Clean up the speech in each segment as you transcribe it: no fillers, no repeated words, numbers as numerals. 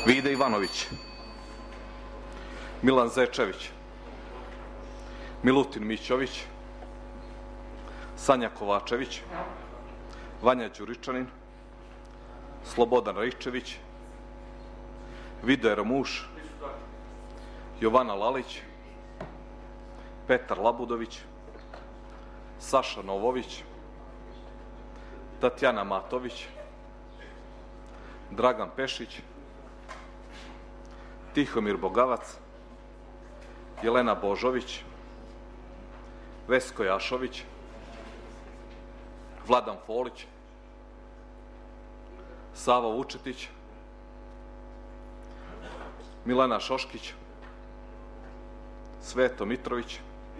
Vide Ivanović, Milan Zečević, Milutin Mićović, Sanja Kovačević, Vanja Đuričanin, Slobodan Raičević, Vidoje Ramuš, Jovana Lalić, Petar Labudović, Saša Novović, Tatjana Matović, Dragan Pešić, Tihomir Bogavac, Jelena Božović, Vesko Jašović, Vladan Folić, Sava Vučetić, Milena Šoškić, Sveto Mitrović,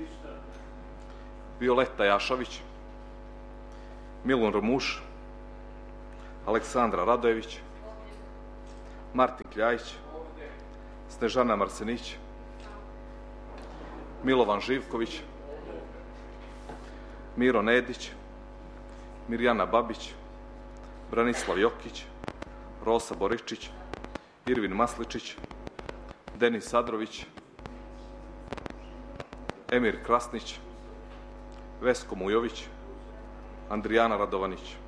Violeta Jašović, Milun Ramuš, Aleksandra Radojević, Martin Kljajić, Snežana Marsenić, Milovan Živković, Miro Nedić, Mirjana Babić, Branislav Jokić, Rosa Boričić, Irvin Masličić, Denis Sadrović, Emir Krasnić, Vesko Mujović, Andrijana Radovanić.